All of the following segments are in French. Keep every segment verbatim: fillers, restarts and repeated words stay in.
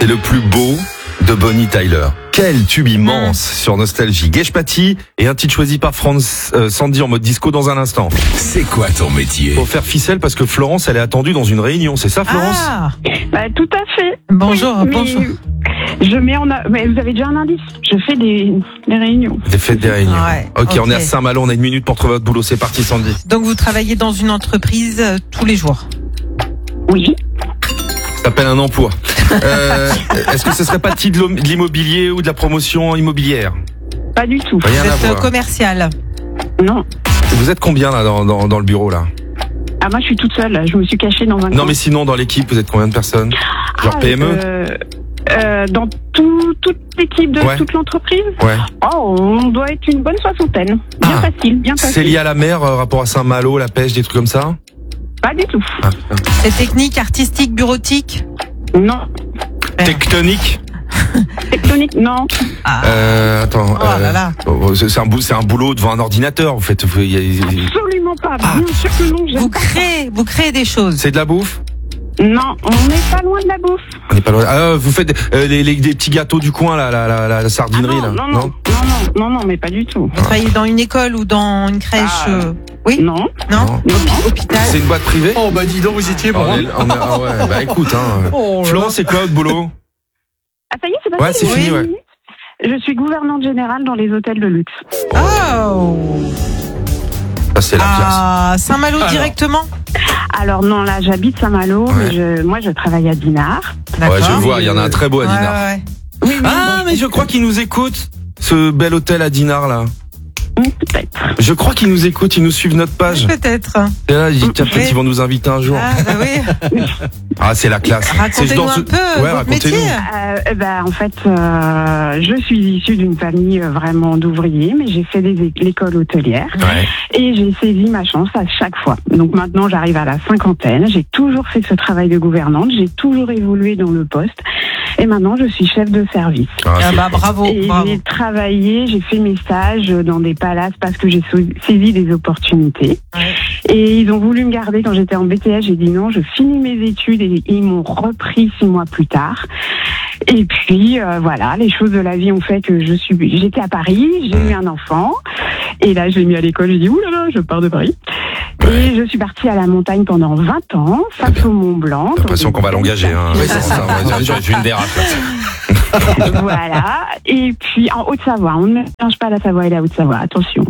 C'est le plus beau de Bonnie Tyler. Quel tube immense sur Nostalgie. Gage Paty et un titre choisi par France euh, Sandy en mode disco dans un instant. C'est quoi ton métier? Faut faire ficelle parce que Florence, elle est attendue dans une réunion. C'est ça, Florence? Ah, Bah, tout à fait. bonjour, Oui, mais bonjour. Je mets en a... mais vous avez déjà un indice. Je fais des, des réunions. Des fêtes des réunions. Ouais, ok, ok. on est à Saint-Malo, on a une minute pour trouver votre boulot. C'est parti, Sandy. Donc vous travaillez dans une entreprise euh, tous les jours. Oui. Ça s'appelle un emploi. Euh, Est-ce que ce serait pas de de l'immobilier ou de la promotion immobilière? Pas du tout. Rien Vous à êtes euh, voir. commercial. Non. Vous êtes combien là dans, dans, dans le bureau là? Ah, moi, je suis toute seule. Là. Je me suis cachée dans un Non coin. mais sinon dans l'équipe, vous êtes combien de personnes? Genre Ah, P M E? euh, euh, Dans tout, toute l'équipe de Ouais. toute l'entreprise. Ouais. Oh, on doit être une bonne soixantaine. Bien Ah. facile, bien facile. C'est lié à la mer, euh, rapport à Saint-Malo, la pêche, des trucs comme ça? Pas du tout. Ah. C'est technique, artistique, bureautique. Non. Tectonique? Tectonique, non. Ah, Euh, attends. Oh là là. oh, c'est c'est un, bou- c'est un boulot devant un ordinateur, en fait. Vous- il y a- il y a- Absolument pas. Ah. Bien sûr que non. j'aime vous pas. créez, vous créez des choses. C'est de la bouffe? Non, on n'est pas loin de la bouffe. On n'est pas loin. Ah, vous faites euh, les, les- des petits gâteaux du coin, là, la, la, la, la sardinerie, Ah là? non, non, non, non, non, non, non, mais pas du tout. Vous travaillez dans une école ou dans une crèche. Ah. euh, Oui. Non. Non. Non. Hôpi- Hôpital. C'est une boîte privée? Oh bah dis donc, vous étiez On est- on est- ah ouais, bah écoute, hein. Oh là Florence, c'est quoi votre boulot? Ah, ça y est, c'est passé. Ouais, c'est fini, ouais. Je suis gouvernante générale dans les hôtels de luxe. Oh. Ça, c'est la pièce. Ah, Saint-Malo Alors. directement. Alors non, là, j'habite Saint-Malo, Ouais. mais je, moi, je travaille à Dinard. D'accord. Ouais, je vois, il y en a un très beau à Ouais, Dinard. ouais, ouais. Oui, oui, Ah, mais je crois qu'il nous écoute, ce bel hôtel à Dinard, là. oui, peut-être. Je crois qu'ils nous écoutent, ils nous suivent notre page. Peut-être. Et là, il dit, tiens, peut-être Oui. qu'ils vont nous inviter un jour. Ah, bah oui. Ah, c'est la classe. C'est Racontez-nous dans ce- un peu Ouais, votre racontez-nous. métier. Euh, eh ben, en fait, euh, je suis issue d'une famille euh, vraiment d'ouvriers, mais j'ai fait des é- l'école hôtelière Ouais. et j'ai saisi ma chance à chaque fois. Donc maintenant, j'arrive à la cinquantaine. J'ai toujours fait ce travail de gouvernante. J'ai toujours évolué dans le poste. Et maintenant, je suis chef de service. Ah, Ah c'est- bah bravo, Et bravo. j'ai travaillé, j'ai fait mes stages dans des palaces parce que j'ai sau- saisi des opportunités. Ouais. Et ils ont voulu me garder quand j'étais en B T S. J'ai dit non, je finis mes études et ils m'ont repris six mois plus tard. Et puis euh, voilà, les choses de la vie ont fait que je suis, j'étais à Paris, j'ai eu un enfant. Et là, je l'ai mis à l'école. J'ai dit ouh là là, je pars de Paris. Et je suis partie à la montagne pendant vingt ans, face au Mont Blanc. J'ai l'impression qu'on va l'engager. Hein. Oui, Ouais, c'est c'est ça. ça, on va dire, j'ai une dérape. là. Voilà. Et puis en Haute-Savoie, on ne mélange pas la Savoie et la Haute-Savoie, attention.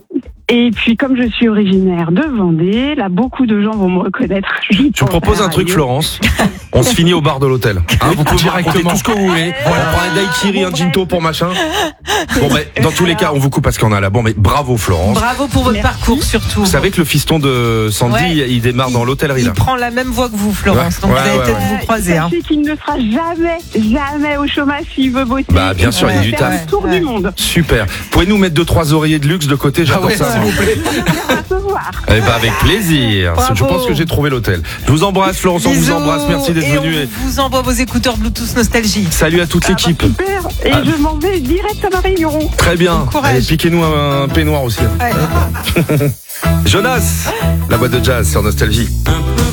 Et puis comme je suis originaire de Vendée, là beaucoup de gens vont me reconnaître. Je vous propose un truc, Florence. On se finit au bar de l'hôtel. Hein, vous pouvez raconter directement. tout ce que vous voulez. On prend un daiquiri, un ginto pour machin. Bon, mais dans tous les cas, on vous coupe parce qu'on a la bon. Mais bravo, Florence. Bravo pour votre Merci. parcours surtout. Vous savez que le fiston de Sandy, Ouais. il démarre dans l'hôtellerie Il là. prend la même voie que vous, Florence. Ouais, Donc ouais, vous allez ouais, peut-être ouais. vous croiser. Hein. Sachez qu'il ne sera jamais, jamais au chômage s'il veut bosser. Bah, bien sûr, il y a du faire taf. le tour Ouais. du monde. Super. Pouvez-nous mettre deux trois oreillers de luxe de côté? J'adore Ah ouais, ça. s'il vous plaît. À ce soir. Eh ben avec plaisir. Bravo. Je pense que j'ai trouvé l'hôtel. Je vous embrasse, Florence. On vous Bisous. embrasse. Merci d'être Et venu. on vous envoie vos écouteurs Bluetooth Nostalgie. Salut à toute Ah bah, l'équipe. super. Et Ah. je m'en vais direct à ma réunion. Très bien. Bon courage. Allez, piquez-nous un, un peignoir aussi. Ouais. Jonas, la boîte de jazz sur Nostalgie.